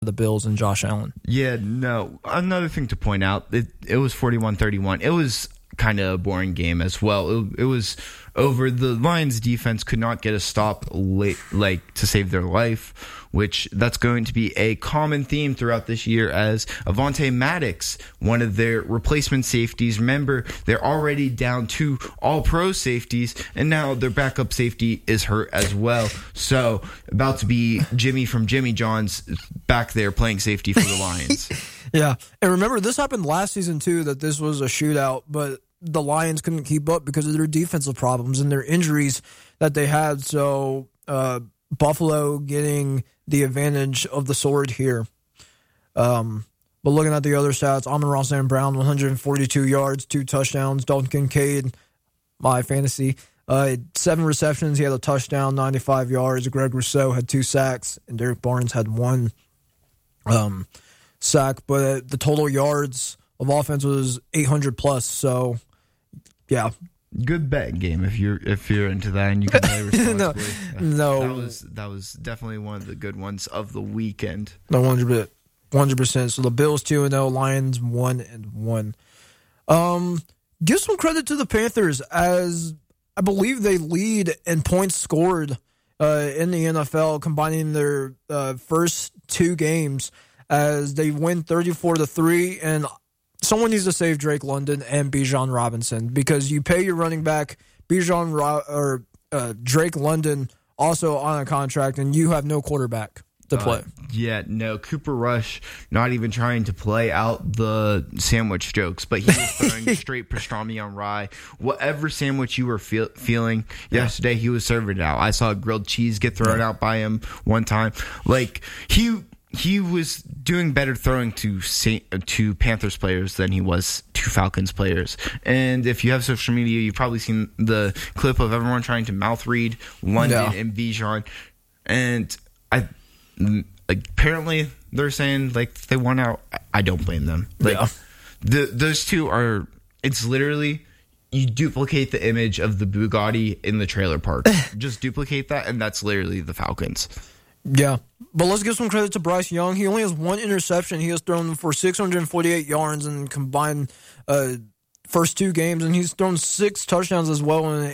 the Bills and Josh Allen. Yeah, no. Another thing to point out, it was 41-31. It was kind of a boring game as well. It was over. The Lions defense could not get a stop late, to save their life, which that's going to be a common theme throughout this year as Avonte Maddox, one of their replacement safeties. Remember, they're already down 2 all-pro safeties, and now their backup safety is hurt as well. So about to be Jimmy from Jimmy John's back there playing safety for the Lions. Yeah, and remember, this happened last season too, that this was a shootout, but the Lions couldn't keep up because of their defensive problems and their injuries that they had. So Buffalo getting the advantage of the sword here. But looking at the other stats, Amon-Ra St. Brown, 142 yards, 2 touchdowns. Dalton Kincaid, my fantasy, 7 receptions. He had a touchdown, 95 yards. Greg Rousseau had 2 sacks, and Derek Barnes had 1 sack. But the total yards of offense was 800 plus. So, yeah. Good betting game if you're into that and you can play responsibly. No. That was definitely one of the good ones of the weekend. No, 100%. So the Bills 2-0, Lions 1-1. Give some credit to the Panthers, as I believe they lead in points scored in the NFL, combining their first 2 games, as they win 34-3, and someone needs to save Drake London and Bijan Robinson, because you pay your running back Drake London also on a contract, and you have no quarterback to play. Yeah, no, Cooper Rush not even trying to play out the sandwich jokes, but he was throwing straight pastrami on rye. Whatever sandwich you were feeling yesterday, he was serving it out. I saw grilled cheese get thrown out by him one time. He was doing better throwing to Panthers players than he was to Falcons players. And if you have social media, you've probably seen the clip of everyone trying to mouth read London and Bijan. And apparently they're saying they won out. I don't blame them. Those two are. It's literally, you duplicate the image of the Bugatti in the trailer park. Just duplicate that, and that's literally the Falcons. Yeah, but let's give some credit to Bryce Young. He only has 1 interception. He has thrown for 648 yards in combined first 2 games, and he's thrown 6 touchdowns as well in an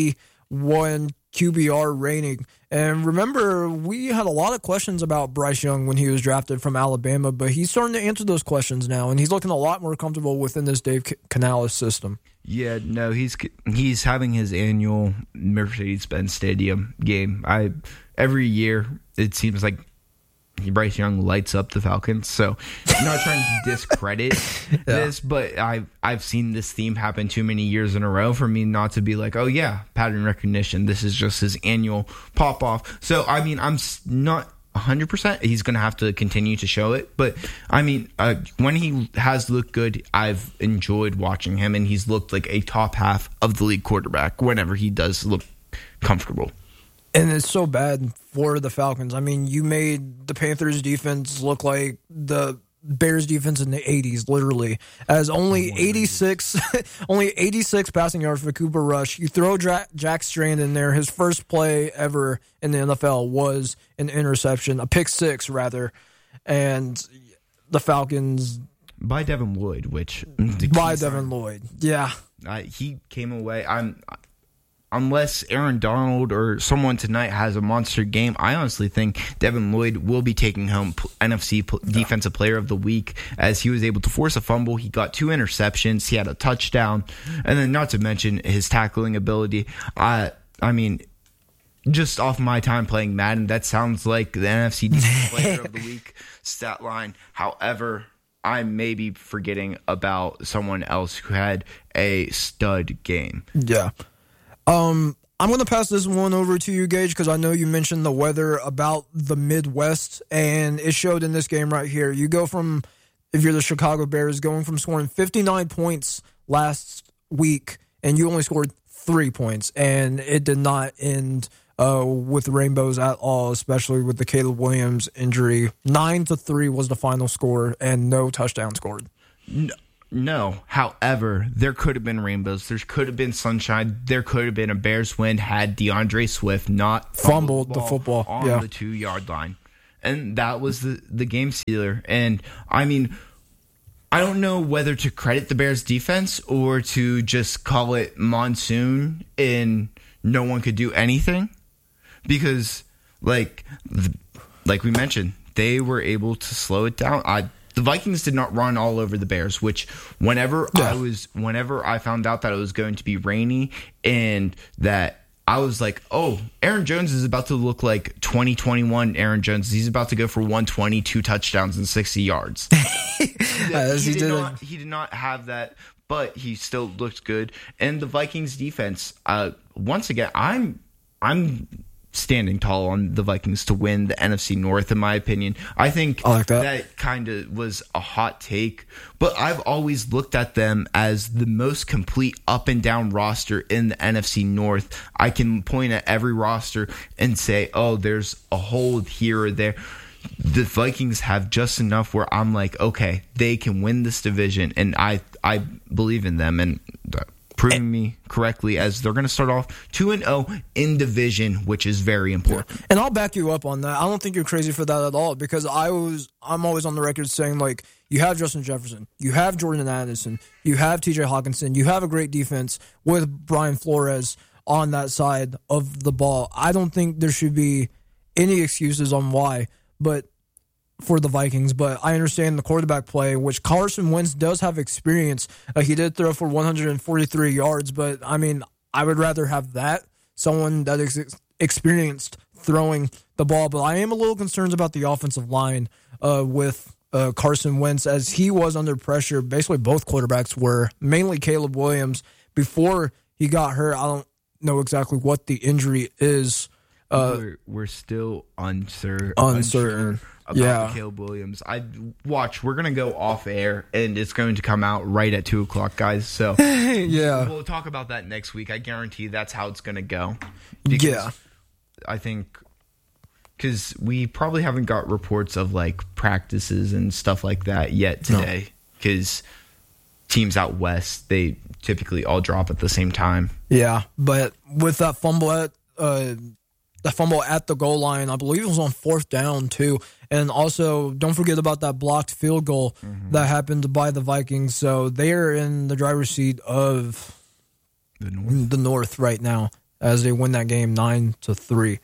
81 QBR rating. And remember, we had a lot of questions about Bryce Young when he was drafted from Alabama, but he's starting to answer those questions now, and he's looking a lot more comfortable within this Dave Canales system. Yeah, no, he's having his annual Mercedes-Benz Stadium game. Every year, it seems like Bryce Young lights up the Falcons. So I'm not trying to discredit this, but I've seen this theme happen too many years in a row for me not to be like, oh yeah, pattern recognition. This is just his annual pop off. So I mean, I'm not 100%. He's going to have to continue to show it. But I mean, when he has looked good, I've enjoyed watching him, and he's looked like a top half of the league quarterback whenever he does look comfortable. And it's so bad for the Falcons. I mean, you made the Panthers defense look like the Bears defense in the 80s, literally, as only 86 passing yards for Cooper Rush. You throw Jack Strand in there. His first play ever in the NFL was an interception, a pick 6 rather, and the Falcons by Devin Lloyd, yeah, he came away. Unless Aaron Donald or someone tonight has a monster game, I honestly think Devin Lloyd will be taking home NFC Defensive Player of the Week, as he was able to force a fumble. He got 2 interceptions. He had a touchdown. And then not to mention his tackling ability. I mean, just off my time playing Madden, that sounds like the NFC Defensive Player of the Week stat line. However, I may be forgetting about someone else who had a stud game. Yeah. I'm going to pass this one over to you, Gage, because I know you mentioned the weather about the Midwest, and it showed in this game right here. You go from, if you're the Chicago Bears, going from scoring 59 points last week, and you only scored 3 points, and it did not end with rainbows at all, especially with the Caleb Williams injury. 9-3 was the final score, and no touchdown scored. No. However, there could have been rainbows. There could have been sunshine. There could have been a Bears win had DeAndre Swift not fumbled the football on the 2-yard line. and that was the game sealer. And I mean, I don't know whether to credit the Bears defense or to just call it monsoon and no one could do anything, because like we mentioned, they were able to slow it down. The Vikings did not run all over the Bears, which whenever I found out that it was going to be rainy and that I was like, oh, Aaron Jones is about to look like 2021 Aaron Jones. He's about to go for 120, 2 touchdowns and 60 yards. He did not have that, but he still looked good. And the Vikings defense, once again, I'm standing tall on the Vikings to win the NFC North, in my opinion. I think that kind of was a hot take, but I've always looked at them as the most complete up and down roster in the NFC North. I can point at every roster and say, oh, there's a hole here or there. The Vikings have just enough where I'm like, okay, they can win this division, and I believe in them, and proving me correctly, as they're going to start off 2-0 in division, which is very important. Yeah. And I'll back you up on that. I don't think you're crazy for that at all, because I'm always on the record saying, like, you have Justin Jefferson, you have Jordan Addison, you have TJ Hawkinson, you have a great defense with Brian Flores on that side of the ball. I don't think there should be any excuses on why, but for the Vikings, but I understand the quarterback play, which Carson Wentz does have experience. He did throw for 143 yards, but I mean, I would rather have someone that is experienced throwing the ball. But I am a little concerned about the offensive line with Carson Wentz, as he was under pressure. Basically, both quarterbacks were, mainly Caleb Williams. Before he got hurt, I don't know exactly what the injury is. We're still uncertain about Caleb Williams. We're going to go off air, and it's going to come out right at 2 o'clock, guys. So yeah, we'll talk about that next week. I guarantee that's how it's going to go. Yeah. I think because we probably haven't got reports of like practices and stuff like that yet today, because teams out west, they typically all drop at the same time. Yeah, but with that fumble at the goal line, I believe it was on 4th down too. And also, don't forget about that blocked field goal that happened by the Vikings. So they are in the driver's seat of the North right now as they win that game 9-3.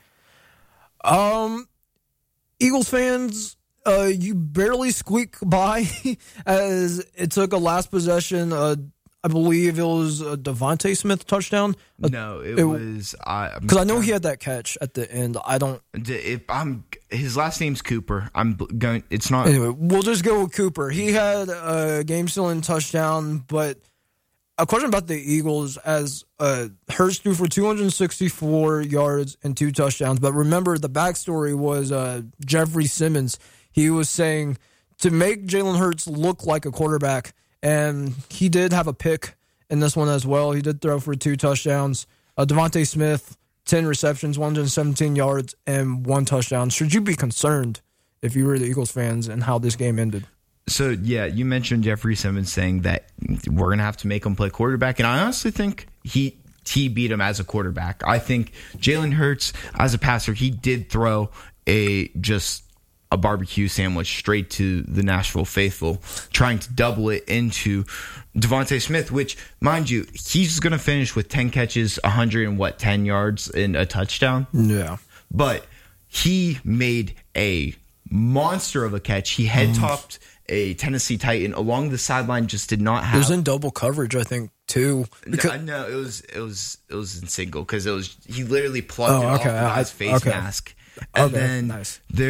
Eagles fans, you barely squeak by as it took a last possession. I believe it was a Devontae Smith touchdown. No, it was because I know he had that catch at the end. His last name's Cooper. It's not. Anyway, we'll just go with Cooper. He had a game-sealing touchdown, but a question about the Eagles, as Hurts threw for 264 yards and 2 touchdowns. But remember, the backstory was Jeffrey Simmons. He was saying to make Jalen Hurts look like a quarterback. And he did have a pick in this one as well. He did throw for 2 touchdowns. Devontae Smith, 10 receptions, 117 yards, and 1 touchdown. Should you be concerned if you were the Eagles fans and how this game ended? So, yeah, you mentioned Jeffrey Simmons saying that we're going to have to make him play quarterback. And I honestly think he beat him as a quarterback. I think Jalen Hurts, as a passer, he did throw a barbecue sandwich straight to the Nashville faithful, trying to double it into Devontae Smith, which, mind you, he's going to finish with 10 catches, 110 yards, and a touchdown. Yeah. But he made a monster of a catch. He head-topped a Tennessee Titan along the sideline, just did not have... It was in double coverage, I think, too. No, it was in single, because he literally plugged it off the guy's face mask. And then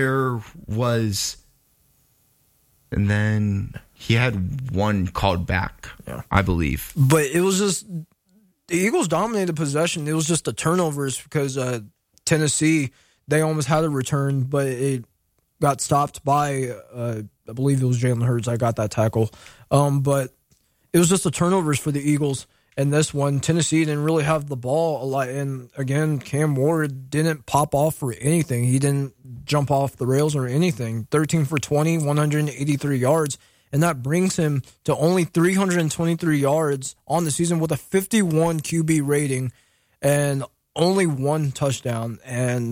and then he had 1 called back, I believe. But it was just, the Eagles dominated possession. It was just the turnovers, because Tennessee, they almost had a return, but it got stopped by, I believe it was Jalen Hurts. I got that tackle. But it was just the turnovers for the Eagles. And this one, Tennessee didn't really have the ball a lot. And again, Cam Ward didn't pop off for anything. He didn't jump off the rails or anything. 13 for 20, 183 yards. And that brings him to only 323 yards on the season with a 51 QB rating and only 1 touchdown. And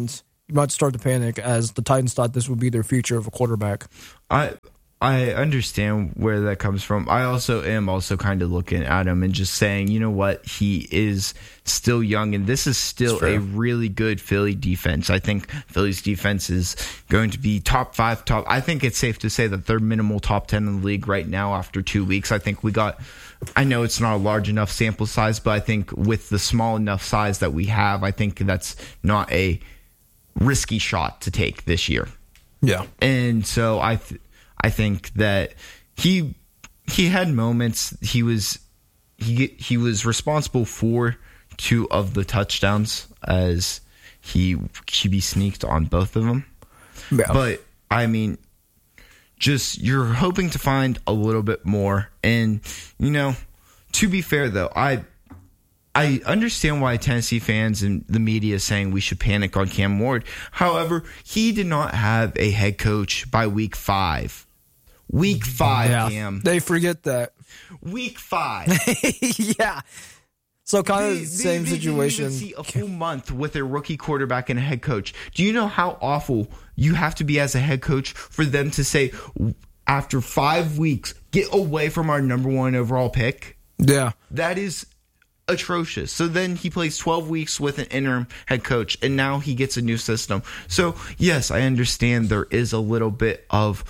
might start to panic as the Titans thought this would be their future of a quarterback. I understand where that comes from. I also am kind of looking at him and just saying, you know what, he is still young, and this is still a really good Philly defense. I think Philly's defense is going to be top 5. I think it's safe to say that they're minimal top 10 in the league right now after 2 weeks. I know it's not a large enough sample size, but I think with the small enough size that we have, I think that's not a risky shot to take this year. Yeah. And so I think that he had moments. He was responsible for 2 of the touchdowns as he QB sneaked on both of them. Yeah. But I mean, just you're hoping to find a little bit more. And to be fair though, I understand why Tennessee fans and the media is saying we should panic on Cam Ward. However, he did not have a head coach by week 5. Week 5, yeah, Cam. They forget that. Week 5. Yeah. So kind of the same situation. Didn't even see a full month with a rookie quarterback and a head coach. Do you know how awful you have to be as a head coach for them to say, after 5 weeks, get away from our number 1 overall pick? Yeah. That is atrocious. So then he plays 12 weeks with an interim head coach, and now he gets a new system. So, yes, I understand there is a little bit of,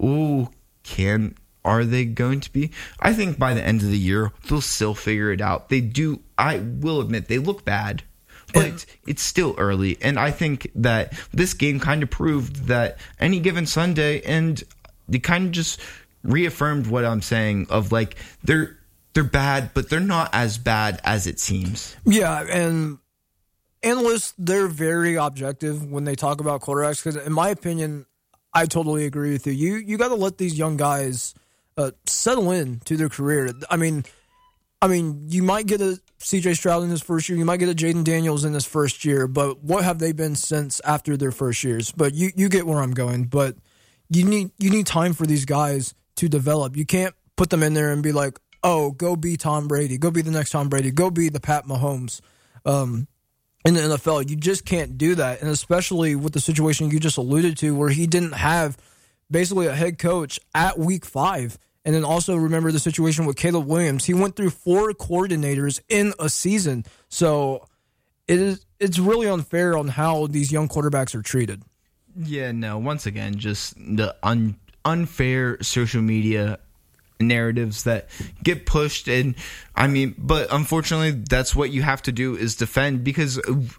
are they going to be? I think by the end of the year, they'll still figure it out. They do. I will admit they look bad, but it's still early. And I think that this game kind of proved that any given Sunday, and it kind of just reaffirmed what I'm saying of like, they're bad, but they're not as bad as it seems. Yeah, and analysts, they're very objective when they talk about quarterbacks because, in my opinion, I totally agree with you. You got to let these young guys settle in to their career. I mean, you might get a C.J. Stroud in his first year. You might get a Jaden Daniels in his first year. But what have they been since after their first years? But you get where I'm going. But you need time for these guys to develop. You can't put them in there and be like, oh, go be Tom Brady. Go be the next Tom Brady. Go be the Pat Mahomes. In the NFL, you just can't do that. And especially with the situation you just alluded to where he didn't have basically a head coach at week 5. And then also remember the situation with Caleb Williams. He went through 4 coordinators in a season. So it's really unfair on how these young quarterbacks are treated. Yeah, no, once again, just the unfair social media narratives that get pushed. And I mean, but unfortunately that's what you have to do is defend, because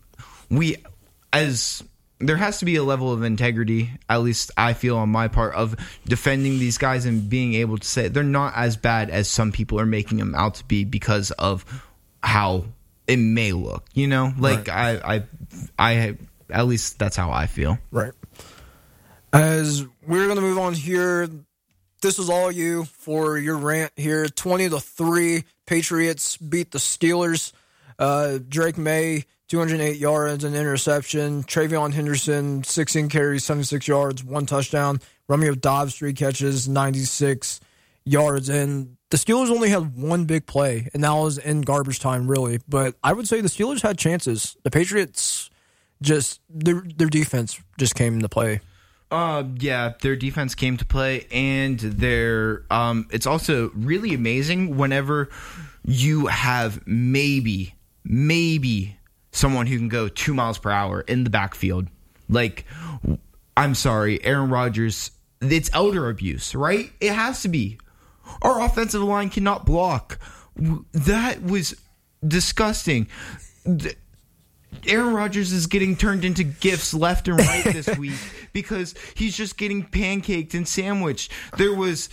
there has to be a level of integrity, at least I feel on my part, of defending these guys and being able to say they're not as bad as some people are making them out to be because of how it may look, like right. I at least that's how I feel. Right. As we're going to move on here, this is all you for your rant here. 20-3, Patriots beat the Steelers. Drake May, 208 yards, an interception. Travion Henderson, 16 carries, 76 yards, 1 touchdown. Romeo Doubs, 3 catches, 96 yards. And the Steelers only had 1 big play, and that was in garbage time, really. But I would say the Steelers had chances. The Patriots just their defense just came into play. Yeah, their defense came to play, and it's also really amazing whenever you have maybe someone who can go 2 miles per hour in the backfield. Like, I'm sorry, Aaron Rodgers, it's elder abuse, right? It has to be. Our offensive line cannot block. That was disgusting. Aaron Rodgers is getting turned into gifts left and right this week because he's just getting pancaked and sandwiched. There was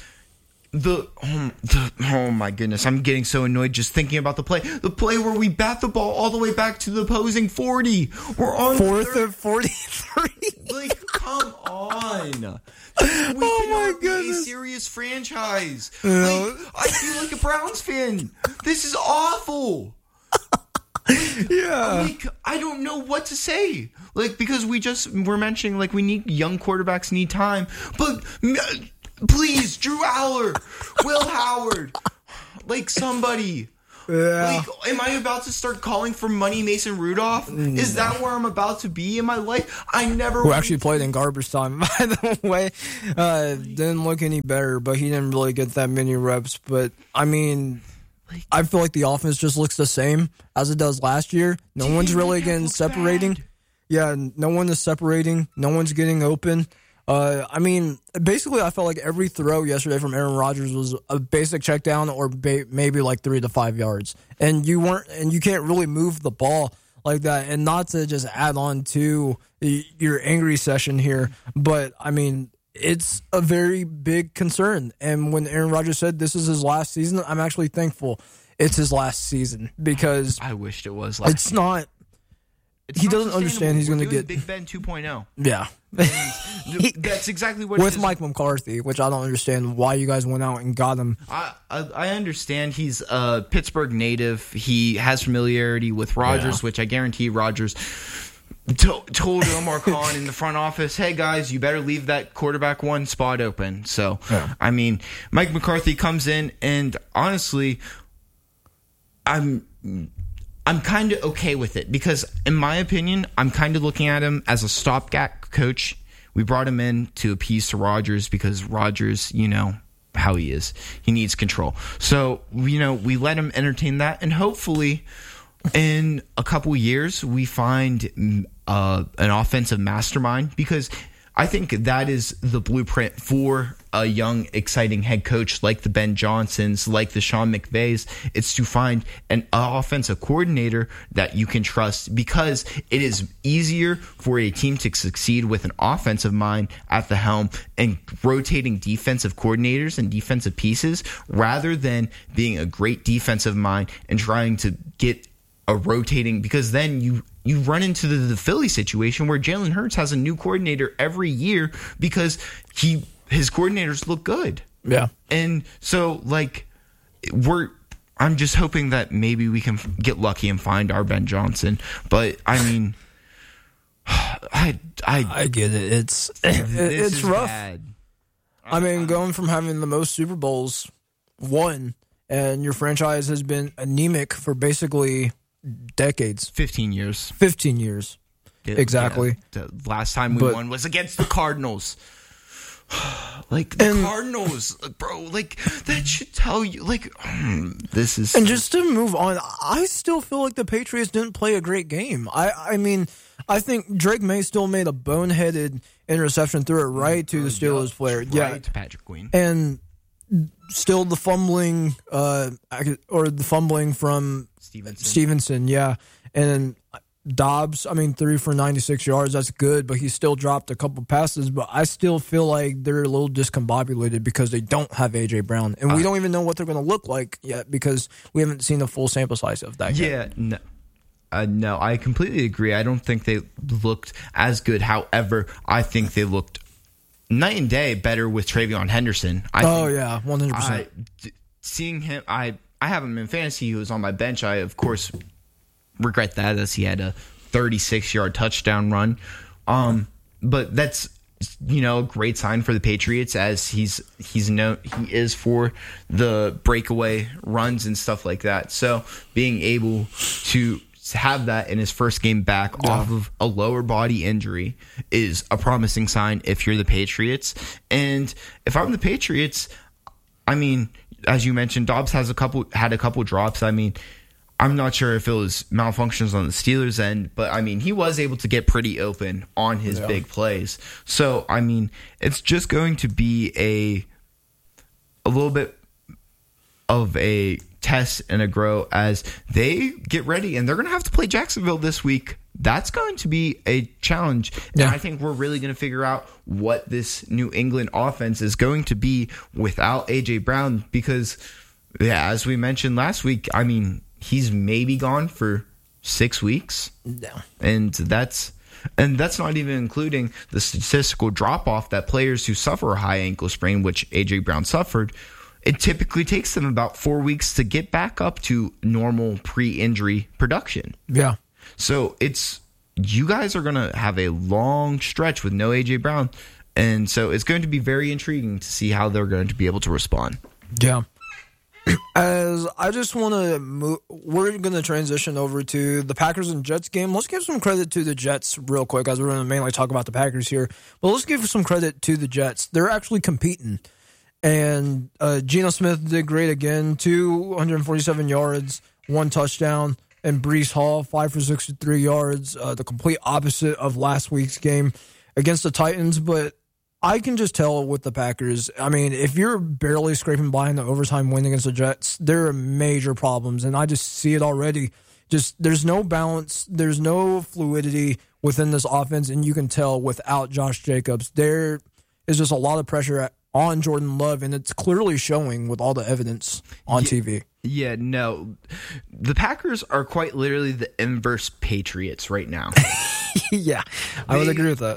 oh my goodness, I'm getting so annoyed just thinking about the play where we bat the ball all the way back to the opposing 40. We're on 4th and 43. Like, come on. Oh my goodness. A serious franchise. Like, I feel like a Browns fan. This is awful. Yeah. Like, I don't know what to say. Like, because we're mentioning, like, we need young quarterbacks need time. But please, Drew Aller, Will Howard, like, somebody. Yeah. Like, am I about to start calling for Money Mason Rudolph? Is that where I'm about to be in my life? I never. Who actually played in garbage time, by the way. Didn't look any better, but he didn't really get that many reps. But, I mean, I feel like the offense just looks the same as it does last year. No one's really getting separating. Bad. Yeah, no one is separating. No one's getting open. I mean, basically, I felt like every throw yesterday from Aaron Rodgers was a basic check down or maybe like 3 to 5 yards. And you can't really move the ball like that. And not to just add on to your angry session here, but I mean, it's a very big concern. And when Aaron Rodgers said this is his last season, I'm actually thankful it's his last season because I wished it was it's not. He doesn't understand he's going to get Big Ben 2.0. Yeah. That's exactly what with Mike McCarthy, which I don't understand why you guys went out and got him. I understand he's a Pittsburgh native. He has familiarity with Rodgers, which I guarantee Rodgers told Omar Khan in the front office, hey guys, you better leave that quarterback one spot open. So, I mean, Mike McCarthy comes in, and honestly, I'm kind of okay with it because, in my opinion, I'm kind of looking at him as a stopgap coach. We brought him in to appease to Rodgers because Rodgers, you know how he is. He needs control. So, you know, we let him entertain that, and hopefully in a couple years we find an offensive mastermind, because I think that is the blueprint for a young, exciting head coach like the Ben Johnsons, like the Sean McVays. It's to find an offensive coordinator that you can trust, because it is easier for a team to succeed with an offensive mind at the helm and rotating defensive coordinators and defensive pieces rather than being a great defensive mind and trying to get a rotating, because then you run into the Philly situation where Jalen Hurts has a new coordinator every year because his coordinators look good. Yeah. And so, like, I'm just hoping that maybe we can get lucky and find our Ben Johnson. But I mean, I get it. It's rough. Bad. I mean, going from having the most Super Bowls won, and your franchise has been anemic for basically decades. 15 years. 15 years. Exactly. Yeah, the last time we won was against the Cardinals. Like, the Cardinals, bro, like, that should tell you, like, this is... And just to move on, I still feel like the Patriots didn't play a great game. I mean, I think Drake May still made a boneheaded interception, threw it right to the Steelers player. Right to Patrick Queen. And still the fumbling, from Stevenson, yeah. And Dobbs, I mean, 3 for 96 yards, that's good, but he still dropped a couple passes. But I still feel like they're a little discombobulated because they don't have A.J. Brown. And we don't even know what they're going to look like yet because we haven't seen a full sample size of that yet. Yeah, no, I completely agree. I don't think they looked as good. However, I think they looked night and day better with Travion Henderson. Yeah, 100%. Seeing him, I have him in fantasy. He was on my bench. I, of course, regret that as he had a 36-yard touchdown run. But that's, you know, a great sign for the Patriots, as he is for the breakaway runs and stuff like that. So being able to have that in his first game back off of a lower body injury is a promising sign if you're the Patriots. And if I'm the Patriots, I mean, as you mentioned, Dobbs had a couple drops. I mean, I'm not sure if it was malfunctions on the Steelers' end, but I mean, he was able to get pretty open on his big plays. So, I mean, it's just going to be a little bit of a test and a grow as they get ready, and they're going to have to play Jacksonville this week. That's going to be a challenge. Yeah. And I think we're really going to figure out what this New England offense is going to be without A.J. Brown, because, yeah, as we mentioned last week, I mean, he's maybe gone for 6 weeks. Yeah. And that's not even including the statistical drop-off that players who suffer a high ankle sprain, which A.J. Brown suffered, it typically takes them about 4 weeks to get back up to normal pre-injury production. Yeah. So you guys are going to have a long stretch with no A.J. Brown, and so it's going to be very intriguing to see how they're going to be able to respond. Yeah. As I just want to move, we're going to transition over to the Packers and Jets game. Let's give some credit to the Jets real quick, as we're going to mainly talk about the Packers here. But let's give some credit to the Jets. They're actually competing. And Geno Smith did great again, 247 yards, 1 touchdown. And Breece Hall, 5 for 63 yards, the complete opposite of last week's game against the Titans. But I can just tell with the Packers, I mean, if you're barely scraping by in the overtime win against the Jets, there are major problems, and I just see it already. Just there's no balance, there's no fluidity within this offense, and you can tell without Josh Jacobs, there is just a lot of pressure on Jordan Love, and it's clearly showing with all the evidence on TV. Yeah, no. The Packers are quite literally the inverse Patriots right now. Yeah, I would agree with that.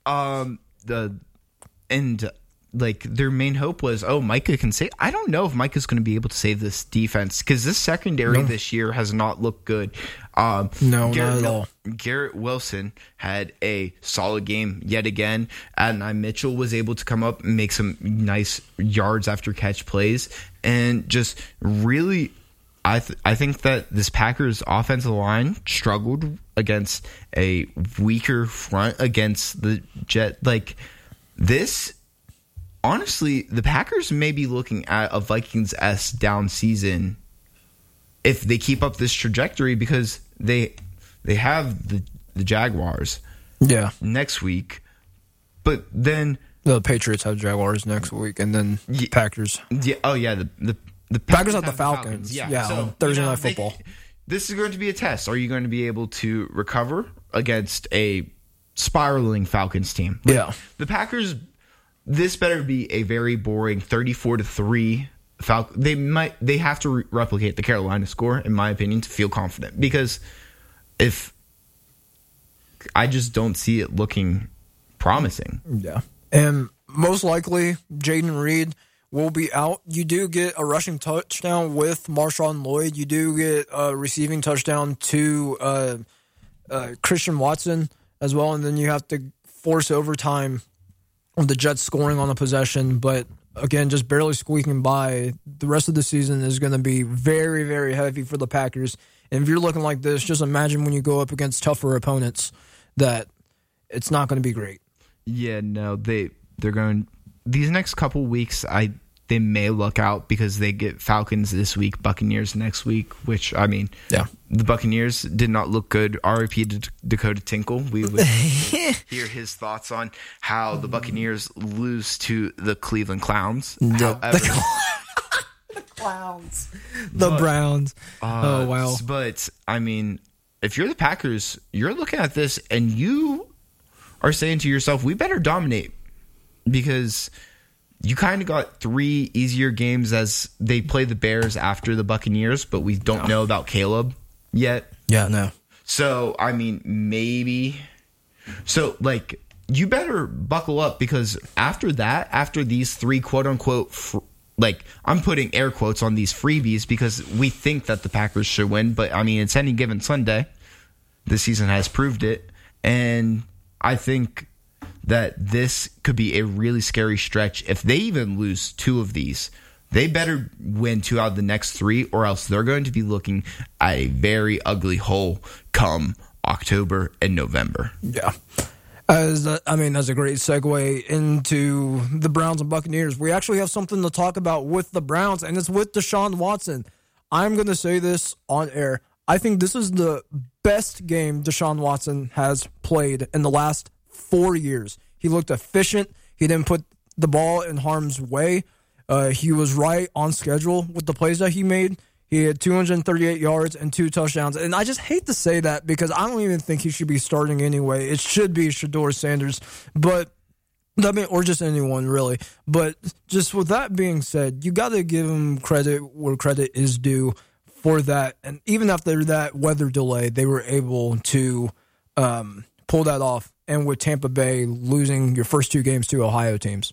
Their main hope was, Micah can save. I don't know if Micah's going to be able to save this defense because this secondary this year has not looked good. No, not at all. Garrett Wilson had a solid game yet again. Adonai Mitchell was able to come up and make some nice yards after catch plays, and just really, I think that this Packers offensive line struggled against a weaker front against the Jet. This, honestly, the Packers may be looking at a Vikings-esque down season if they keep up this trajectory, because they have the Jaguars next week, but then the Patriots have Jaguars next week, and then Packers. Yeah, the Packers have the Falcons. Yeah, so, on Thursday Night Football. This is going to be a test. Are you going to be able to recover against a spiraling Falcons team? The Packers, this better be a very boring 34-3 Falcons. They have to replicate the Carolina score, in my opinion, to feel confident, because if I just don't see it looking promising. Yeah. And most likely Jaden Reed will be out. You do get a rushing touchdown with Marshawn Lloyd. You do get a receiving touchdown to Christian Watson as well, and then you have to force overtime with the Jets scoring on a possession, but again, just barely squeaking by. The rest of the season is going to be very, very heavy for the Packers, and if you're looking like this, just imagine when you go up against tougher opponents that it's not going to be great. Yeah, no, they're going these next couple weeks. They may look out because they get Falcons this week, Buccaneers next week, which, I mean, the Buccaneers did not look good. RIP Dakota Tinkle. We would hear his thoughts on how the Buccaneers lose to the Cleveland Clowns. However, the Clowns. The Browns. Oh, wow. But, I mean, if you're the Packers, you're looking at this and you are saying to yourself, we better dominate, because you kind of got 3 easier games as they play the Bears after the Buccaneers, but we don't know about Caleb yet. Yeah, no. So, I mean, maybe. So, you better buckle up, because after these 3 quote-unquote, I'm putting air quotes on these freebies because we think that the Packers should win, but, I mean, it's any given Sunday. This season has proved it, and I think that this could be a really scary stretch. If they even lose 2 of these, they better win 2 out of the next 3, or else they're going to be looking at a very ugly hole come October and November. Yeah. That's a great segue into the Browns and Buccaneers. We actually have something to talk about with the Browns, and it's with Deshaun Watson. I'm going to say this on air. I think this is the best game Deshaun Watson has played in the last 4 years. He looked efficient. He didn't put the ball in harm's way. He was right on schedule with the plays that he made. He had 238 yards and 2 touchdowns. And I just hate to say that, because I don't even think he should be starting anyway. It should be Shedeur Sanders, or just anyone really. But just with that being said, you got to give him credit where credit is due for that. And even after that weather delay, they were able to pull that off. And with Tampa Bay losing your first 2 games to Ohio teams.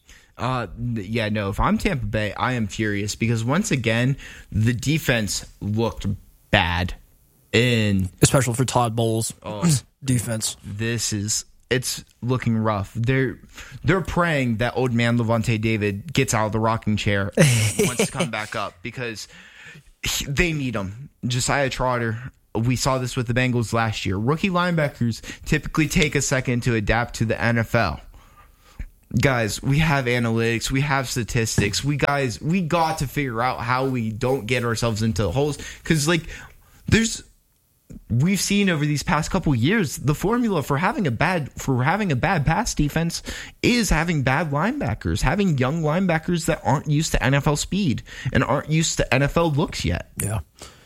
If I'm Tampa Bay, I am furious, because once again, the defense looked bad. Especially for Todd Bowles' defense. This is it's looking rough. They're praying that old man Levante David gets out of the rocking chair and wants to come back up because they need him. Josiah Trotter, we saw this with the Bengals last year. Rookie linebackers typically take a second to adapt to the NFL. Guys, we have analytics, we have statistics. We got to figure out how we don't get ourselves into holes because we've seen over these past couple years the formula for having a bad pass defense is having bad linebackers, having young linebackers that aren't used to NFL speed and aren't used to NFL looks yet. Yeah.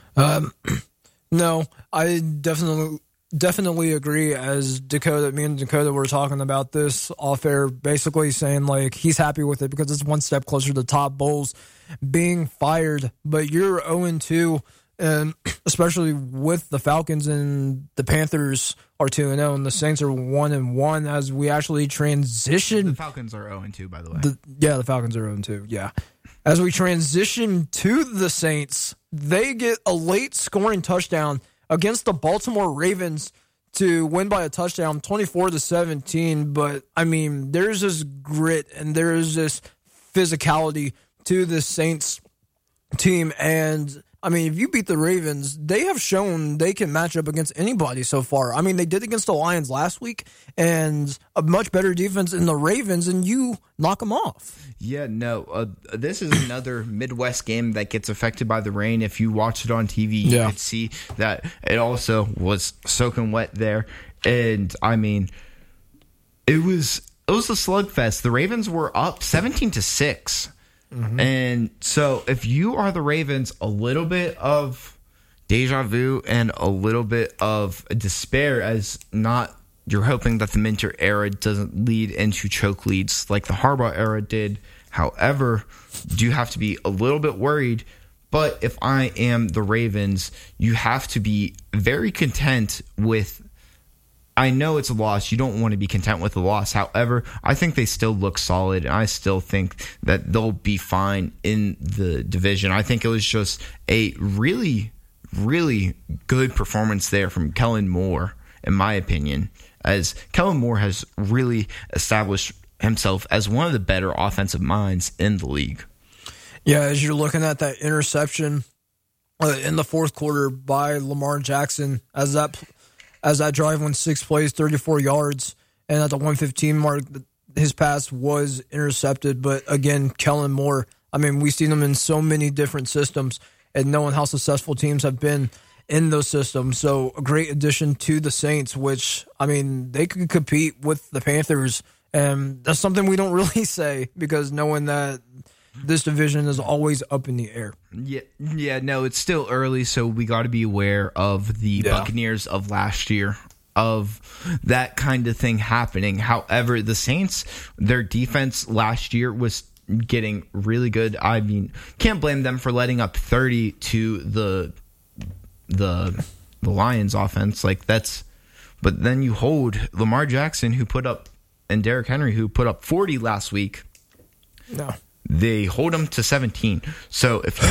No, I definitely agree. As me and Dakota were talking about this off air, basically saying like he's happy with it because it's one step closer to Todd Bowles being fired. But you're 0-2. And especially with the Falcons and the Panthers are 2-0 and the Saints are 1-1 as we actually transition. The Falcons are 0-2, by the way. The Falcons are 0-2, yeah. As we transition to the Saints, they get a late scoring touchdown against the Baltimore Ravens to win by a touchdown, 24-17. But, I mean, there's this grit and there's this physicality to the Saints team. And I mean, if you beat the Ravens, they have shown they can match up against anybody so far. I mean, they did against the Lions last week, and a much better defense in the Ravens, and you knock them off. Yeah, no. This is another Midwest game that gets affected by the rain. If you watch it on TV, you could see that it also was soaking wet there. And, I mean, it was a slugfest. The Ravens were up 17-6. Mm-hmm. And so if you are the Ravens, a little bit of deja vu and a little bit of despair as you're hoping that the Minter era doesn't lead into choke leads like the Harbaugh era did. However, you have to be a little bit worried. But if I am the Ravens, you have to be very content with. I know it's a loss. You don't want to be content with the loss. However, I think they still look solid, and I still think that they'll be fine in the division. I think it was just a really, really good performance there from Kellen Moore, in my opinion, as Kellen Moore has really established himself as one of the better offensive minds in the league. Yeah, as you're looking at that interception in the fourth quarter by Lamar Jackson, as that drive went 6 plays, 34 yards, and at the 115 mark, his pass was intercepted. But again, Kellen Moore, I mean, we've seen him in so many different systems and knowing how successful teams have been in those systems. So a great addition to the Saints, which, I mean, they could compete with the Panthers. And that's something we don't really say because knowing that this division is always up in the air. Yeah, no, it's still early, so we got to be aware of the Buccaneers of last year, of that kind of thing happening. However, the Saints, their defense last year was getting really good. I mean, can't blame them for letting up 30 to the Lions offense. But then you hold Lamar Jackson, who put up, and Derrick Henry, who put up 40 last week. No. They hold them to 17. So if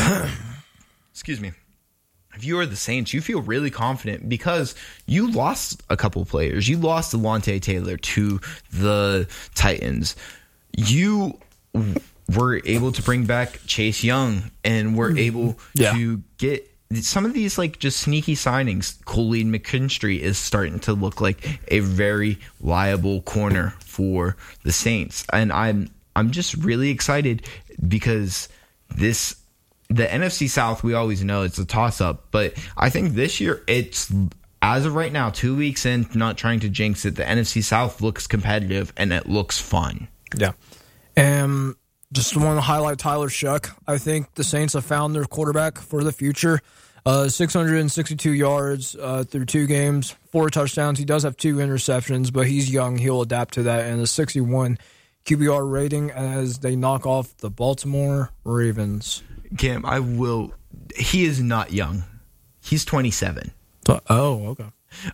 you are the Saints, you feel really confident because you lost a couple players. You lost Alontae Taylor to the Titans. You were able to bring back Chase Young and were able to get some of these just sneaky signings. Colleen McKinstry is starting to look like a very liable corner for the Saints. And I'm just really excited because the NFC South, we always know it's a toss-up, but I think this year it's, as of right now, 2 weeks in, not trying to jinx it, the NFC South looks competitive and it looks fun. Yeah. Just want to highlight Tyler Shuck. I think the Saints have found their quarterback for the future. 662 yards through 2 games, 4 touchdowns. He does have 2 interceptions, but he's young. He'll adapt to that. And a 61 QBR rating as they knock off the Baltimore Ravens. Cam, he is not young. He's 27. Oh, okay.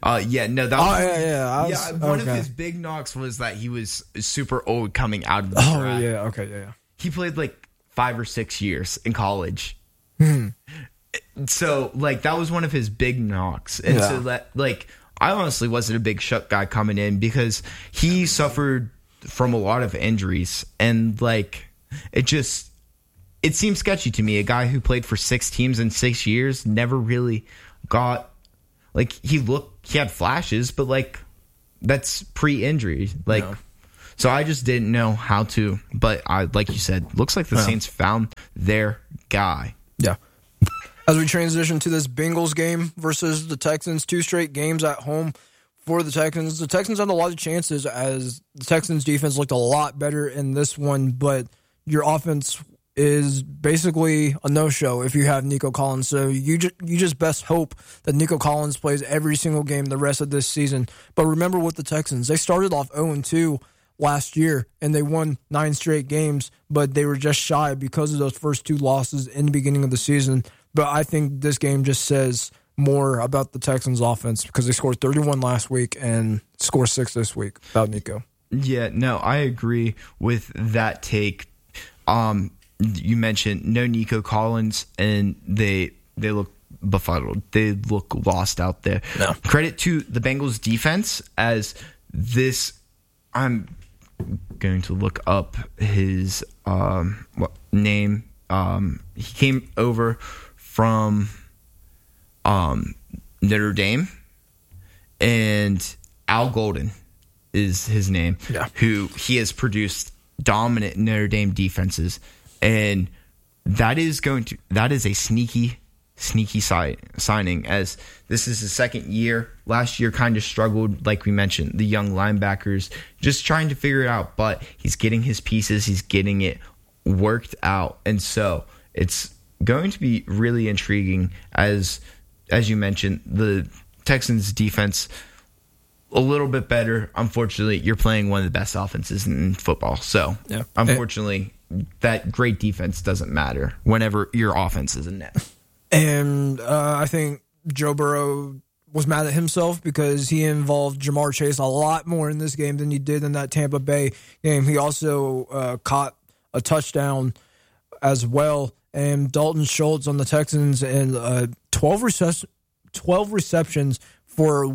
One of his big knocks was that he was super old coming out of the draft. Oh, yeah, okay, yeah. He played 5 or 6 years in college. So, that was one of his big knocks. And so that, I honestly wasn't a big Shough guy coming in because he suffered from a lot of injuries. And, like, it seems sketchy to me. A guy who played for 6 teams in 6 years never really got, like, he had flashes, but, like, that's pre-injury. Like, yeah. So I just didn't know how to. But, like you said, looks like the Saints found their guy. Yeah. As we transition to this Bengals game versus the Texans, 2 straight games at home for the Texans. The Texans had a lot of chances as the Texans defense looked a lot better in this one, but your offense is basically a no-show if you have Nico Collins. So you just best hope that Nico Collins plays every single game the rest of this season. But remember with the Texans, they started off 0-2 last year, and they won 9 straight games, but they were just shy because of those first 2 losses in the beginning of the season. But I think this game just says more about the Texans' offense because they scored 31 last week and score 6 this week without Nico. Yeah, no, I agree with that take. You mentioned no Nico Collins, and they look befuddled. They look lost out there. No. Credit to the Bengals defense as this. I'm going to look up his name. He came over from Notre Dame, and Al Golden is his name. Yeah. Who he has produced dominant Notre Dame defenses, and that is a sneaky signing, as this is his second year. Last year kind of struggled, like we mentioned, the young linebackers just trying to figure it out, but he's getting his pieces, he's getting it worked out, and so it's going to be really intriguing as you mentioned, the Texans defense a little bit better. Unfortunately, you're playing one of the best offenses in football. So, yeah. Unfortunately, that great defense doesn't matter whenever your offense is in net. And I think Joe Burrow was mad at himself because he involved Jamar Chase a lot more in this game than he did in that Tampa Bay game. He also caught a touchdown as well. And Dalton Schultz on the Texans and 12 receptions for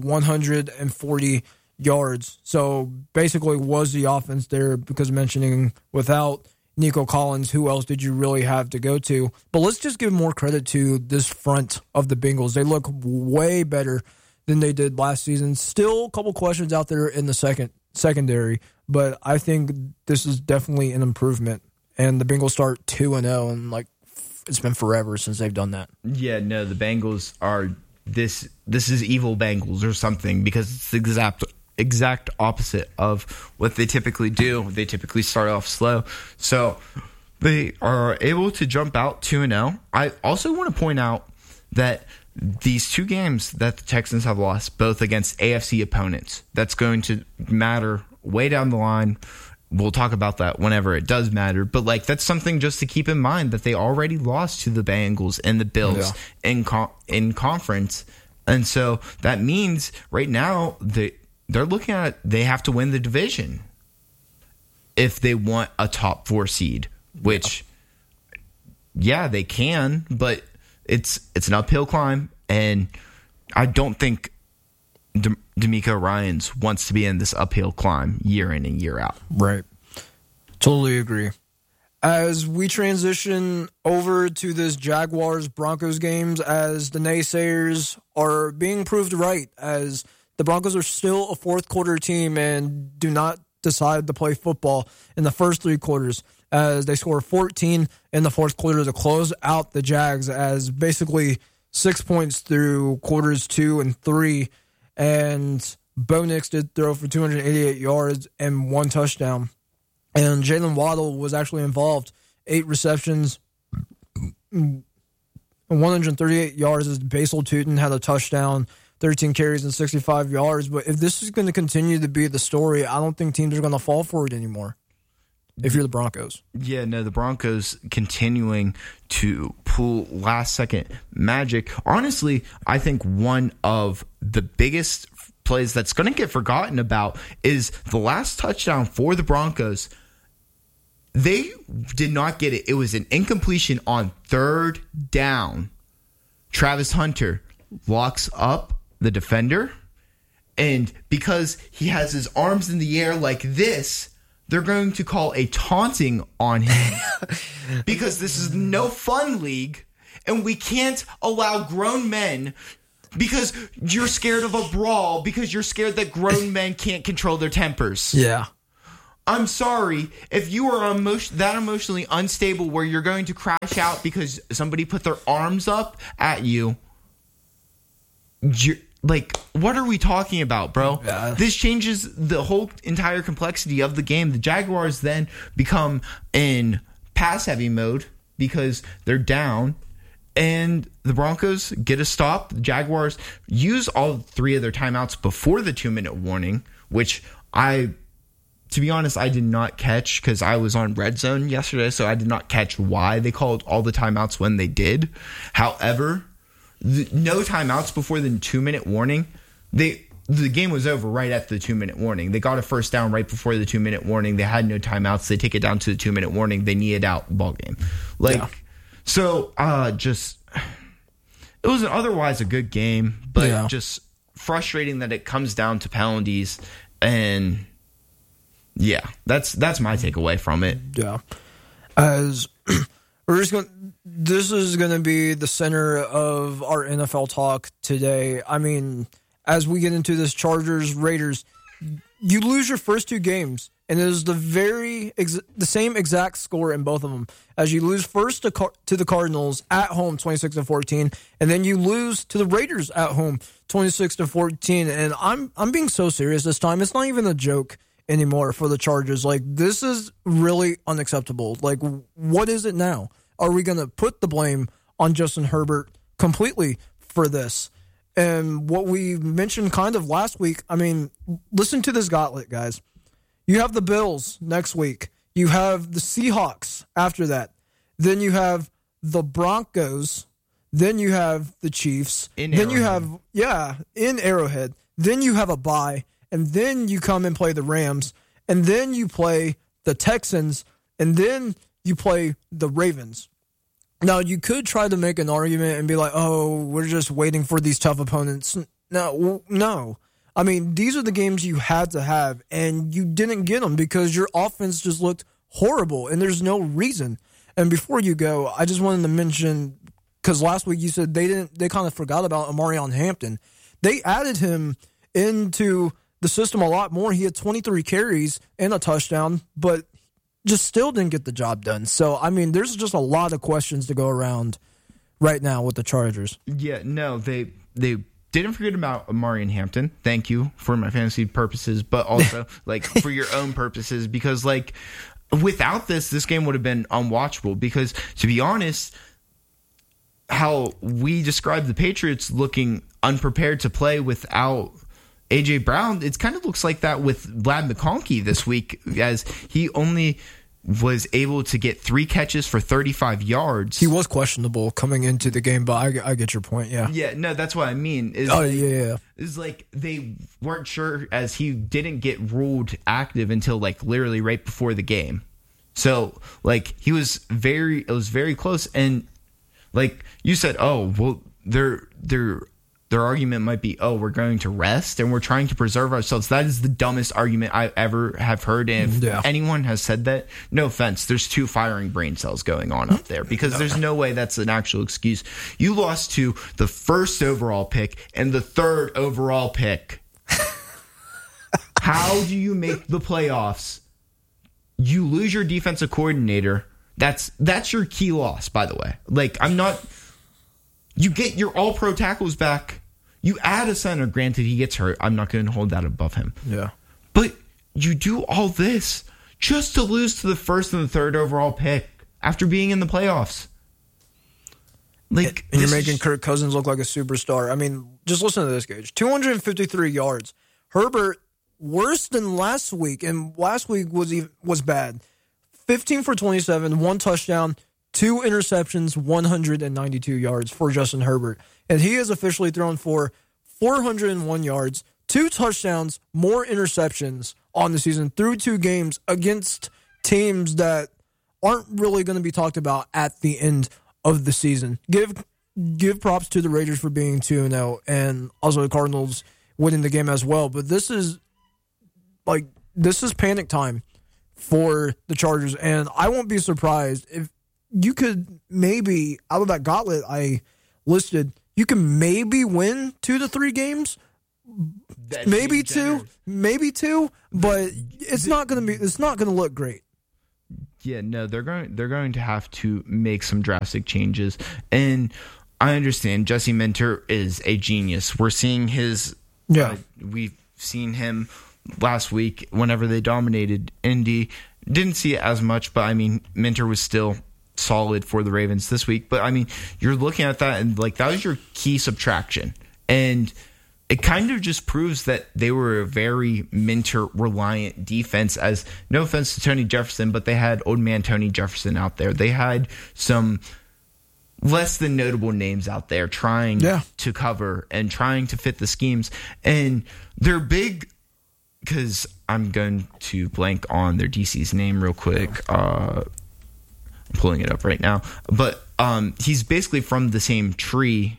140 yards. So basically was the offense there because mentioning without Nico Collins, who else did you really have to go to? But let's just give more credit to this front of the Bengals. They look way better than they did last season. Still a couple questions out there in the secondary, but I think this is definitely an improvement. And the Bengals start 2-0, and like it's been forever since they've done that. Yeah, no, the Bengals are this is evil Bengals or something because it's the exact opposite of what they typically do. They typically start off slow. So they are able to jump out 2-0. I also want to point out that these 2 games that the Texans have lost, both against AFC opponents, that's going to matter way down the line. We'll talk about that whenever it does matter. But, like, that's something just to keep in mind that they already lost to the Bengals and the Bills in conference. And so that means right now they're looking at they have to win the division if they want a top 4 seed, which, yeah, they can, but it's an uphill climb. And I don't think D'Amico Ryans wants to be in this uphill climb year in and year out. Right. Totally agree. As we transition over to this Jaguars-Broncos games, as the naysayers are being proved right, as the Broncos are still a fourth-quarter team and do not decide to play football in the first 3 quarters, as they score 14 in the fourth quarter to close out the Jags, as basically 6 points through quarters 2 and 3. And Bo Nix did throw for 288 yards and 1 touchdown. And Jalen Waddle was actually involved. 8 receptions, 138 yards as Basil Tootin had a touchdown, 13 carries and 65 yards. But if this is going to continue to be the story, I don't think teams are going to fall for it anymore if you're the Broncos. Yeah, no, the Broncos continuing to pull last-second magic. Honestly, I think one of the biggest plays that's going to get forgotten about is the last touchdown for the Broncos. They did not get it. It was an incompletion on 3rd down. Travis Hunter locks up the defender, And because he has his arms in the air like this, they're going to call a taunting on him because this is no fun league and we can't allow grown men because you're scared of a brawl because you're scared that grown men can't control their tempers. Yeah. I'm sorry. If you are that emotionally unstable where you're going to crash out because somebody put their arms up at you, like, what are we talking about, bro? Yeah. This changes the whole entire complexity of the game. The Jaguars then become in pass-heavy mode because they're down, and the Broncos get a stop. The Jaguars use all 3 of their timeouts before the 2-minute warning, which to be honest, I did not catch because I was on Red Zone yesterday, so I did not catch why they called all the timeouts when they did. However, no timeouts before the 2-minute warning. The game was over right at the 2-minute warning. They got a first down right before the 2-minute warning. They had no timeouts. They take it down to the 2-minute warning. They knee it out. Ball game. So it was otherwise a good game, but just frustrating that it comes down to penalties. And yeah, that's my takeaway from it. Yeah, as we're just going. This is going to be the center of our NFL talk today. I mean, as we get into this Chargers-Raiders, you lose your first 2 games, and it is the same exact score in both of them. As you lose first to the Cardinals at home, 26-14, and then you lose to the Raiders at home, 26-14. And I'm being so serious this time. It's not even a joke anymore for the Chargers. Like, this is really unacceptable. Like, what is it now? Are we going to put the blame on Justin Herbert completely for this? And what we mentioned kind of last week, I mean, listen to this gauntlet, guys. You have the Bills next week. You have the Seahawks after that. Then you have the Broncos. Then you have the Chiefs. In Arrowhead. Then you have a bye. And then you come and play the Rams. And then you play the Texans. And then you play the Ravens. Now, you could try to make an argument and be like, oh, we're just waiting for these tough opponents. No. I mean, these are the games you had to have, and you didn't get them because your offense just looked horrible, and there's no reason. And before you go, I just wanted to mention, because last week you said they kind of forgot about Omarion Hampton. They added him into the system a lot more. He had 23 carries and a touchdown, but just still didn't get the job done. So, I mean, there's just a lot of questions to go around right now with the Chargers. Yeah, no, they didn't forget about Omarion Hampton. Thank you for my fantasy purposes, but also like for your own purposes, because like without this game would have been unwatchable. Because to be honest, how we described the Patriots looking unprepared to play without A.J. Brown, it kind of looks like that with Vlad McConkey this week, as he only was able to get 3 catches for 35 yards. He was questionable coming into the game, but I get your point, yeah. Yeah, no, that's what I mean. It's like they weren't sure, as he didn't get ruled active until like literally right before the game. So like it was very close. And like you said, oh, well, their argument might be, oh, we're going to rest and we're trying to preserve ourselves. That is the dumbest argument I ever have heard. And if anyone has said that, no offense, there's 2 firing brain cells going on up there, because there's no way that's an actual excuse. You lost to the 1st overall pick and the 3rd overall pick. How do you make the playoffs? You lose your defensive coordinator. That's your key loss, by the way. Like, you get your all-pro tackles back. You add a center. Granted, he gets hurt. I'm not going to hold that above him. Yeah. But you do all this just to lose to the 1st and the 3rd overall pick after being in the playoffs. Like, and you're making Kirk Cousins look like a superstar. I mean, just listen to this, Gage. 253 yards. Herbert, worse than last week, and last week was bad. 15 for 27, 1 touchdown, 2 interceptions, 192 yards for Justin Herbert. And he has officially thrown for 401 yards, 2 touchdowns, more interceptions on the season through 2 games against teams that aren't really going to be talked about at the end of the season. Give props to the Raiders for being 2-0, and also the Cardinals winning the game as well. But this is panic time for the Chargers, and I won't be surprised if you could maybe, out of that gauntlet I listed, you can maybe win 2 to 3 games. Maybe two, but it's not going to look great. Yeah, no, they're going to have to make some drastic changes. And I understand Jesse Minter is a genius. We're seeing his we've seen him last week whenever they dominated Indy. Didn't see it as much, but I mean, Minter was still solid for the Ravens this week. But I mean, you're looking at that and like that was your key subtraction. And it kind of just proves that they were a very Minter-reliant defense, as no offense to Tony Jefferson, but they had old man Tony Jefferson out there. They had some less than notable names out there trying to cover and trying to fit the schemes. And they're big, because I'm going to blank on their DC's name real quick. I'm pulling it up right now. But he's basically from the same tree.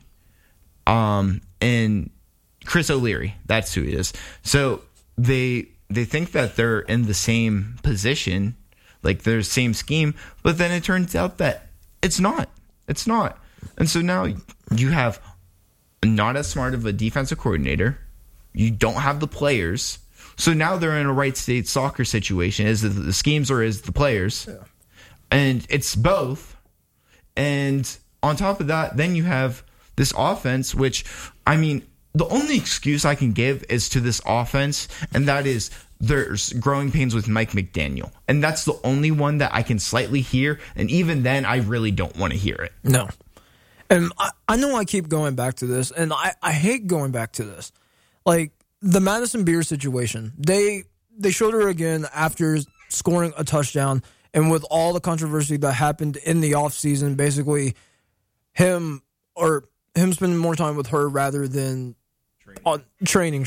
And Chris O'Leary, that's who he is. So they think that they're in the same position, like they're the same scheme, but then it turns out that it's not. It's not. And so now you have not as smart of a defensive coordinator. You don't have the players. So now they're in a right state soccer situation. Is it the schemes or is the players? Yeah. And it's both. And on top of that, then you have this offense, which, I mean, the only excuse I can give is to this offense, and that is there's growing pains with Mike McDaniel. And that's the only one that I can slightly hear, and even then, I really don't want to hear it. No. And I know I keep going back to this, and I hate going back to this. Like, the Madison Beer situation, they showed her again after scoring a touchdown, and with all the controversy that happened in the offseason, basically him spending more time with her rather than training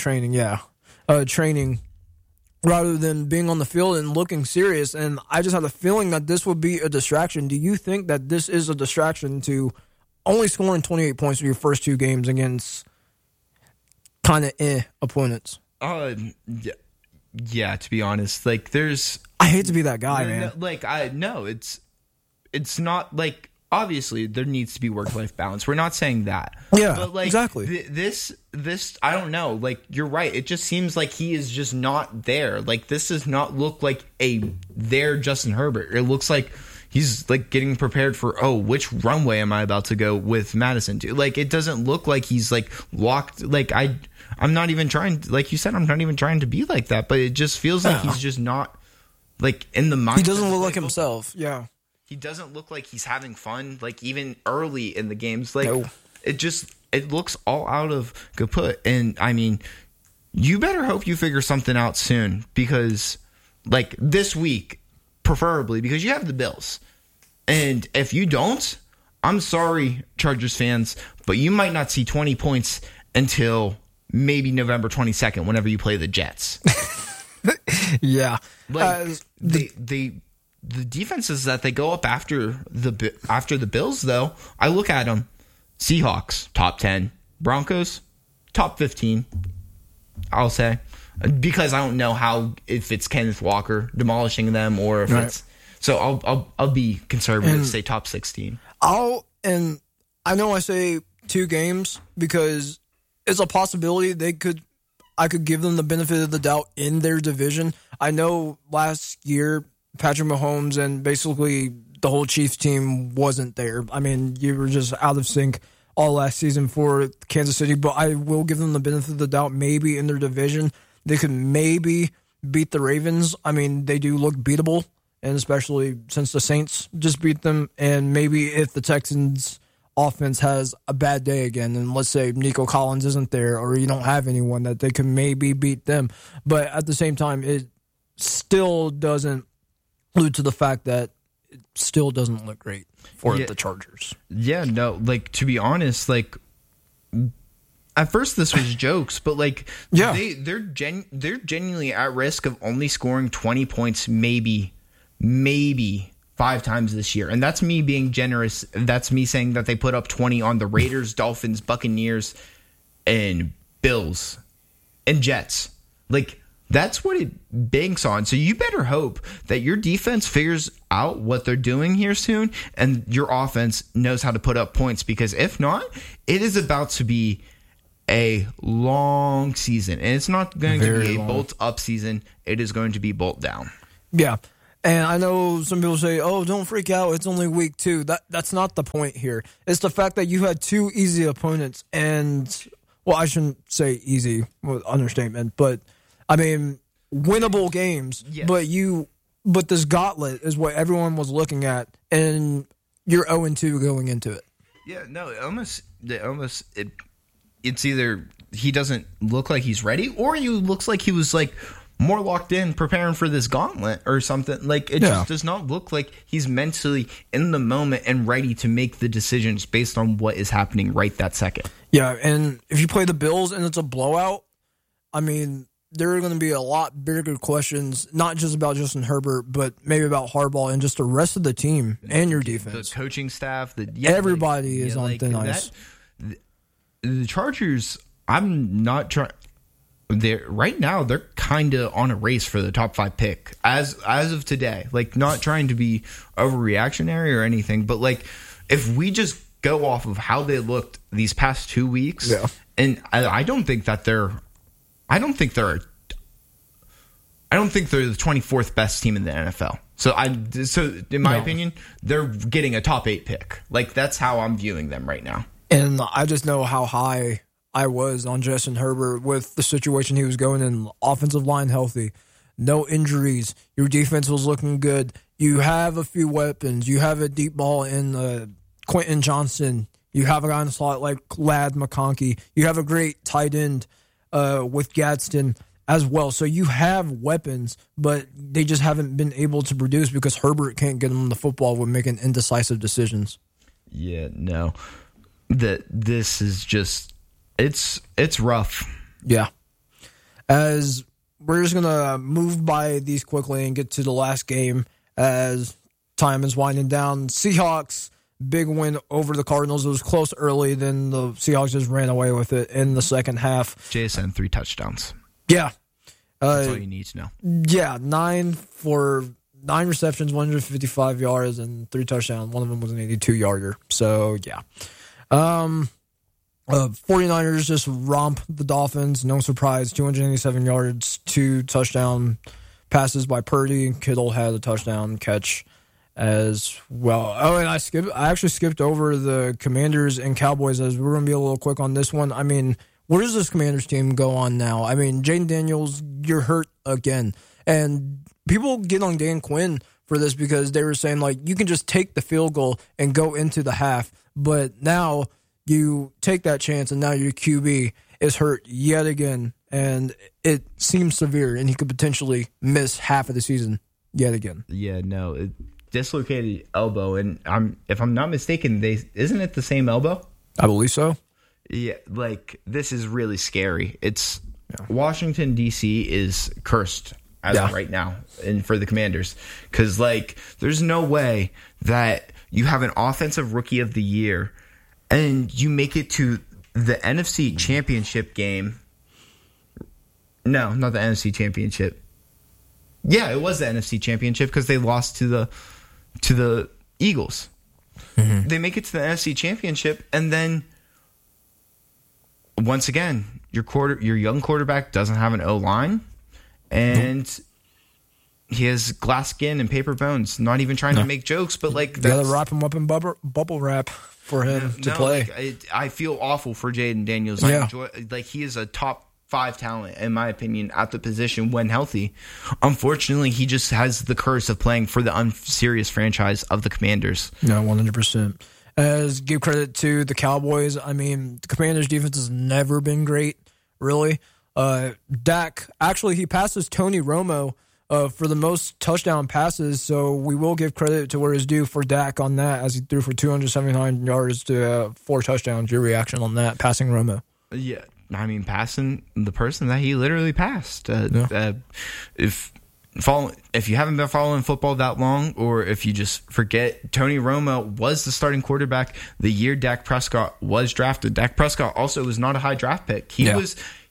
rather than being on the field and looking serious. And I just have a feeling that this would be a distraction. Do you think that this is a distraction to only scoring 28 points for your first 2 games against kind of opponents? Yeah, to be honest, like I hate to be that guy, man. It's not like, obviously there needs to be work-life balance. We're not saying that. Yeah, but like, exactly. This I don't know. Like, you're right. It just seems like he is just not there. Like, this does not look like their Justin Herbert. It looks like he's like getting prepared for, which runway am I about to go with Madison to? Like, it doesn't look like he's like locked. Like, I'm not even trying, like you said, I'm not even trying to be like that, but it just feels like he's just not like in the mind. He doesn't look like himself. Yeah. He doesn't look like he's having fun, like even early in the games. Like, it looks all out of kaput. And I mean, you better hope you figure something out soon, because like this week, preferably, because you have the Bills. And if you don't, I'm sorry, Chargers fans, but you might not see 20 points until maybe November 22nd, whenever you play the Jets. Yeah. Like, the defenses that they go up after the Bills, though, I look at them. Seahawks, top 10. Broncos, top 15, I'll say. Because I don't know if it's Kenneth Walker demolishing them or if it's... So I'll be conservative and say top 16. And I know I say 2 games because it's a possibility I could give them the benefit of the doubt in their division. I know last year Patrick Mahomes and basically the whole Chiefs team wasn't there. I mean, you were just out of sync all last season for Kansas City, but I will give them the benefit of the doubt. Maybe in their division, they could maybe beat the Ravens. I mean, they do look beatable, and especially since the Saints just beat them. And maybe if the Texans offense has a bad day again, and let's say Nico Collins isn't there or you don't have anyone, that they can maybe beat them. But at the same time, it still doesn't allude to the fact that it still doesn't look great for the Chargers. Yeah, no, like, to be honest, like, at first this was jokes, but like, they're genuinely at risk of only scoring 20 points, maybe 5 times this year. And that's me being generous. That's me saying that they put up 20 on the Raiders, Dolphins, Buccaneers, and Bills and Jets. Like, that's what it banks on. So you better hope that your defense figures out what they're doing here soon and your offense knows how to put up points, because if not, it is about to be a long season. And it's not going to be a bolt up season. It is going to be bolt down. Yeah. And I know some people say, oh, don't freak out, it's only week 2. That's not the point here. It's the fact that you had 2 easy opponents and, well, I shouldn't say easy with understatement, but I mean, winnable games. Yes. But this gauntlet is what everyone was looking at, and you're 0-2 going into it. Yeah, no, it's either he doesn't look like he's ready, or he looks like he was like more locked in preparing for this gauntlet or something. Like, it just does not look like he's mentally in the moment and ready to make the decisions based on what is happening right that second. Yeah, and if you play the Bills and it's a blowout, I mean, there are going to be a lot bigger questions, not just about Justin Herbert, but maybe about Harbaugh and just the rest of the team and your defense. The coaching staff. Everybody is on thin ice. The Chargers, I'm not trying... Right now, they're kind of on a race for the top 5 pick as of today. Like, not trying to be overreactionary or anything, but like, if we just go off of how they looked these past 2 weeks, and I don't think they're the 24th best team in the NFL. So in my opinion, they're getting a top 8 pick. Like, that's how I'm viewing them right now. And I just know how high I was on Justin Herbert with the situation he was going in. Offensive line healthy, no injuries. Your defense was looking good. You have a few weapons. You have a deep ball in Quentin Johnson. You have a guy in the slot like Ladd McConkey. You have a great tight end with Gadsden as well. So you have weapons, but they just haven't been able to produce because Herbert can't get them the football with making indecisive decisions. Yeah, no. This is just... It's rough. Yeah. As we're just going to move by these quickly and get to the last game as time is winding down. Seahawks, big win over the Cardinals. It was close early, then the Seahawks just ran away with it in the second half. JSN, 3 touchdowns. Yeah. That's all you need to know. Yeah, 9 receptions, 155 yards, and 3 touchdowns. One of them was an 82-yarder. So, yeah. 49ers just romp the Dolphins. No surprise. 287 yards, 2 touchdown passes by Purdy. Kittle had a touchdown catch as well. Oh, and I actually skipped over the Commanders and Cowboys, as we're going to be a little quick on this one. I mean, where does this Commanders team go on now? I mean, Jaden Daniels, you're hurt again. And people get on Dan Quinn for this because they were saying, like, you can just take the field goal and go into the half. But now you take that chance, and now your QB is hurt yet again, and it seems severe, and he could potentially miss half of the season yet again. Yeah, no, dislocated elbow, and if I'm not mistaken, isn't it the same elbow? I believe so. Yeah, like, this is really scary. It's Washington, D.C. is cursed as of right now, and for the Commanders, because like, there's no way that you have an offensive rookie of the year and you make it to the NFC Championship game. No, not the NFC Championship. Yeah, it was the NFC Championship because they lost to the Eagles. Mm-hmm. They make it to the NFC Championship, and then once again, your young quarterback doesn't have an O-line, and he has glass skin and paper bones. Not even trying to make jokes, but like, they gotta wrap him up in bubble wrap for him to play. Like, I feel awful for Jaden Daniels. Yeah. I enjoy, like, he is a top 5 talent in my opinion at the position when healthy. Unfortunately, he just has the curse of playing for the unserious franchise of the Commanders. No, 100%. As give credit to the Cowboys, I mean, the Commanders' defense has never been great, really. Dak, actually, he passes Tony Romo for the most touchdown passes, so we will give credit to where it's due for Dak on that, as he threw for 279 yards to 4 touchdowns. Your reaction on that, passing Romo? Yeah, I mean, passing the person that he literally passed. If you haven't been following football that long, or if you just forget, Tony Romo was the starting quarterback the year Dak Prescott was drafted. Dak Prescott also was not a high draft pick.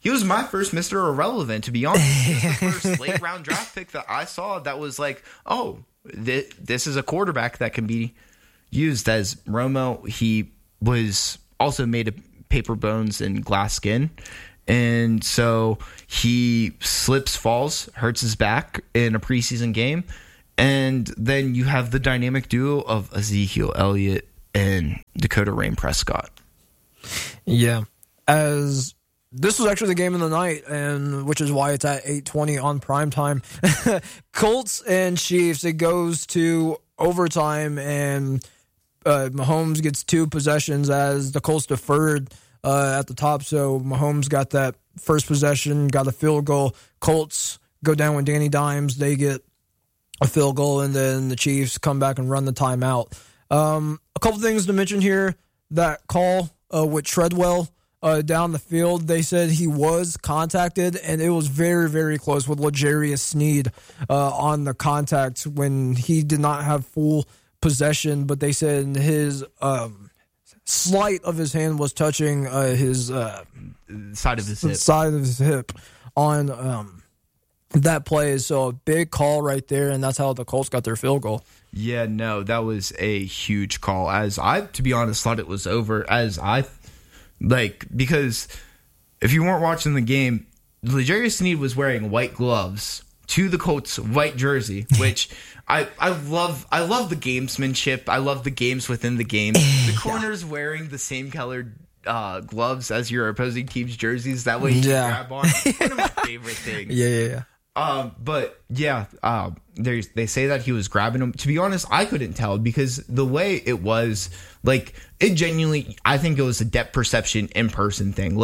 He was my first Mr. Irrelevant, to be honest. He was the first late round draft pick that I saw that was like, oh, this is a quarterback that can be used as Romo. He was also made of paper bones and glass skin. And so he slips, falls, hurts his back in a preseason game. And then you have the dynamic duo of Ezekiel Elliott and Dakota Rain Prescott. Yeah. As this was actually the game of the night, and which is why it's at 8:20 on primetime. Colts and Chiefs, it goes to overtime, and Mahomes gets 2 possessions as the Colts deferred at the top. So Mahomes got that first possession, got a field goal. Colts go down with Danny Dimes. They get a field goal, and then the Chiefs come back and run the timeout. A couple things to mention here. That call with Treadwell down the field, they said he was contacted, and it was very, very close with L'Jarius Sneed on the contact when he did not have full possession, but they said his slight of his hand was touching his side of his hip on that play. So a big call right there, and that's how the Colts got their field goal. Yeah, no, that was a huge call. As I, to be honest, thought it was over. Because if you weren't watching the game, L'Jarius Sneed was wearing white gloves to the Colts' white jersey, which I love. I love the gamesmanship. I love the games within the game. The corner's wearing the same colored gloves as your opposing team's jerseys. That way you can grab on. One of my favorite things. Yeah. They say that he was grabbing him. To be honest, I couldn't tell because the way it was, like, it genuinely, I think it was a depth perception in-person thing.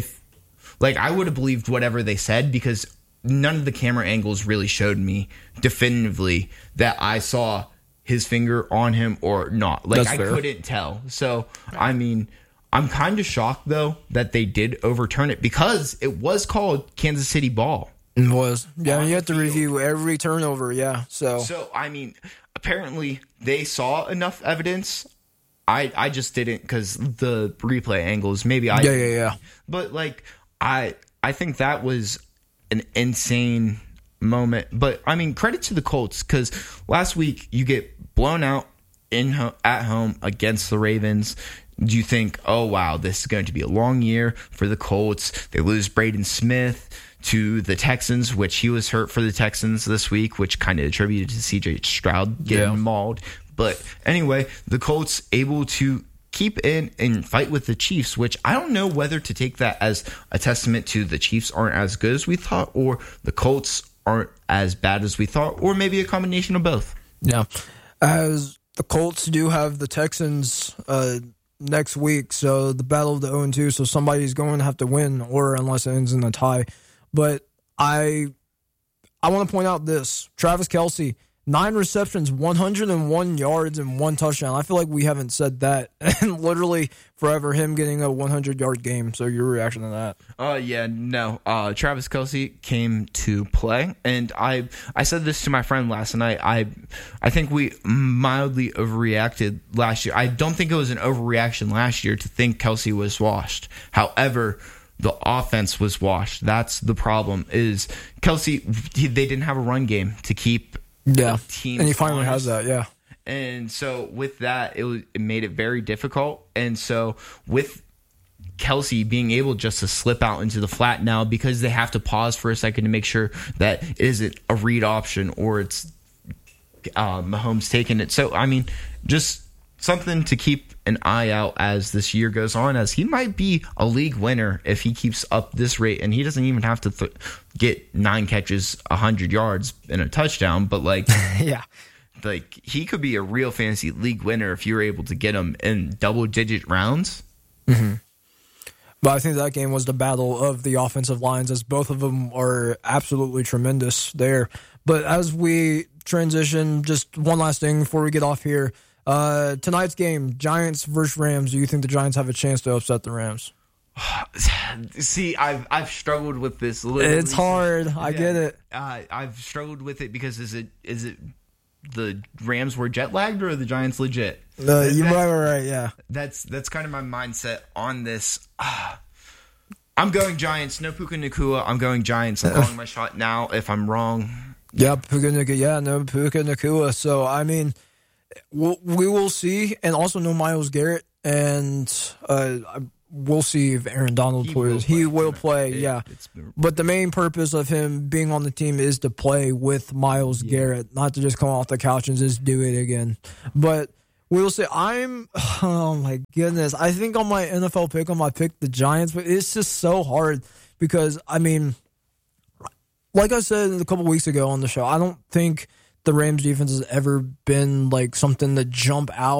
I would have believed whatever they said because none of the camera angles really showed me definitively that I saw his finger on him or not. Like, I couldn't tell. So, I mean, I'm kind of shocked, though, that they did overturn it because it was called Kansas City ball. It was. Yeah, you have to review every turnover, yeah. So I mean, apparently they saw enough evidence. I just didn't because the replay angles, maybe I didn't. Yeah. But, like, I think that was an insane moment. But, I mean, credit to the Colts because last week you get blown out at home against the Ravens. You think, oh, wow, this is going to be a long year for the Colts. They lose Braden Smith to the Texans, which he was hurt for the Texans this week, which kind of attributed to C.J. Stroud getting mauled. But anyway, the Colts able to keep in and fight with the Chiefs, which I don't know whether to take that as a testament to the Chiefs aren't as good as we thought or the Colts aren't as bad as we thought, or maybe a combination of both. Yeah. As the Colts do have the Texans next week, so the battle of the 0-2, so somebody's going to have to win, or unless it ends in a tie. But I want to point out this. Travis Kelce, 9 receptions, 101 yards, and 1 touchdown. I feel like we haven't said that in literally forever, him getting a 100-yard game. So your reaction to that? Travis Kelce came to play. And I said this to my friend last night. I think we mildly overreacted last year. I don't think it was an overreaction last year to think Kelce was washed. However, the offense was washed. That's the problem. Is Kelce? They didn't have a run game to keep the team, and he finally has that. Yeah, and so with that, it made it very difficult. And so with Kelce being able just to slip out into the flat now because they have to pause for a second to make sure that it isn't a read option or it's Mahomes taking it. So I mean, just something to keep an eye out as this year goes on, as he might be a league winner if he keeps up this rate, and he doesn't even have to get 9 catches, 100 yards, and a touchdown. But he could be a real fantasy league winner if you're able to get him in double-digit rounds. Mm-hmm. But I think that game was the battle of the offensive lines, as both of them are absolutely tremendous there. But as we transition, just one last thing before we get off here. Tonight's game, Giants versus Rams. Do you think the Giants have a chance to upset the Rams? See, I've struggled with this. It's hard. I get it. I've struggled with it because is it the Rams were jet lagged or are the Giants legit? You might be right. Yeah, that's kind of my mindset on this. I'm going Giants. No Puka Nacua. I'm going Giants. I'm calling my shot now. If I'm wrong, yeah, Puka Nacua. Yeah, no Puka Nacua. So I mean, we will see, and also no Myles Garrett, and we'll see if Aaron Donald plays. He will play. Yeah, but the main purpose of him being on the team is to play with Myles Garrett, not to just come off the couch and just do it again. But we'll see. Oh my goodness. I think on my NFL pick'em, I picked the Giants, but it's just so hard because, I mean, like I said a couple weeks ago on the show, I don't think the Rams defense has ever been like something to jump out